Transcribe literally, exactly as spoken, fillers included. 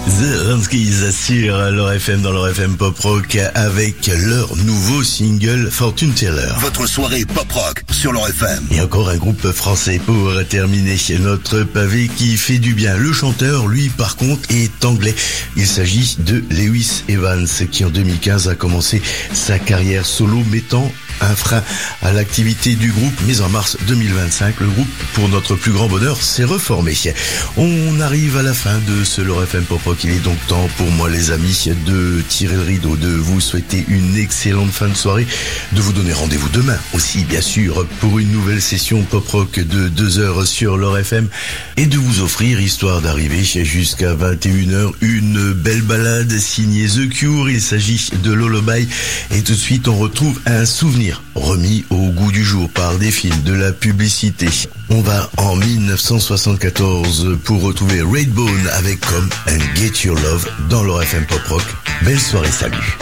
The Ranskys sur leur F M dans leur F M Pop Rock avec leur nouveau single Fortune Teller. Votre soirée Pop Rock sur leur F M. Et encore un groupe français pour terminer notre pavé qui fait du bien. Le chanteur, lui, par contre, est anglais. Il s'agit de Lewis Evans qui en deux mille quinze a commencé sa carrière solo mettant un frein à l'activité du groupe, mais en mars deux mille vingt-cinq, le groupe, pour notre plus grand bonheur, s'est reformé. On arrive à la fin de ce Leur F M Pop Rock. Il est donc temps pour moi, les amis, de tirer le rideau, de vous souhaiter une excellente fin de soirée, de vous donner rendez-vous demain aussi, bien sûr, pour une nouvelle session Pop Rock de deux heures sur Leur F M et de vous offrir, histoire d'arriver jusqu'à vingt et une heures, une belle balade signée The Cure. Il s'agit de Lullaby et tout de suite, on retrouve un souvenir remis au goût du jour par des films, de la publicité. On va en dix-neuf cent soixante-quatorze pour retrouver Redbone avec Come and Get Your Love dans leur F M Pop Rock. Belle soirée, salut.